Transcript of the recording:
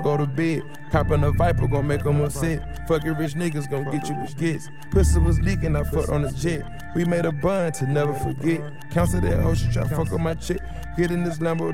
go to bed. Coppin' a Viper, gon' make them upset. Fucking rich niggas gon' get you with gets. Pussy was leaking, I fucked on a jet. We made a bond to never forget. Cancel that hoe, she try fuck on my chick. Get in this Lambo.